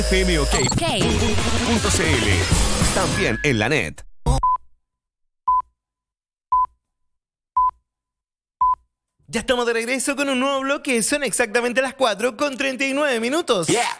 fmok.cl. También en la net. Ya estamos de regreso con un nuevo bloque. Son exactamente las 4:39. Yeah.